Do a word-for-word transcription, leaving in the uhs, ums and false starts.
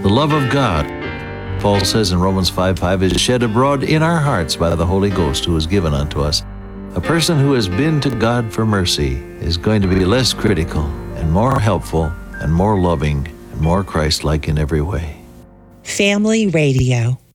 The love of God, Paul says in Romans five five, is shed abroad in our hearts by the Holy Ghost who is given unto us. A person who has been to God for mercy is going to be less critical and more helpful and more loving and more Christ-like in every way. Family Radio.